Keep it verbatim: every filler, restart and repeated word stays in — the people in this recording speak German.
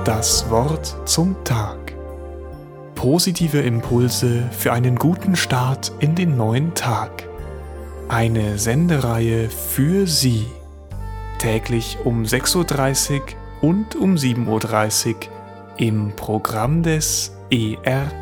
Das Wort zum Tag. Positive Impulse für einen guten Start in den neuen Tag. Eine Sendereihe für Sie. Täglich um sechs Uhr dreißig und um sieben Uhr dreißig im Programm des E R